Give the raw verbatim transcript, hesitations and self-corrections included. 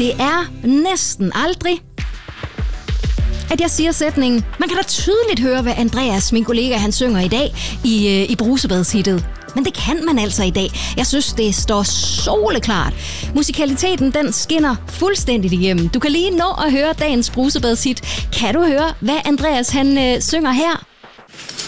Det er næsten aldrig, at jeg siger sætningen, man kan da tydeligt høre, hvad Andreas, min kollega, han synger i dag i, øh, i brusebadshittet. Men det kan man altså i dag. Jeg synes, det står soleklart. Musikaliteten, den skinner fuldstændigt igennem. Du kan lige nå at høre dagens brusebadshit. Kan du høre, hvad Andreas, han øh, synger her?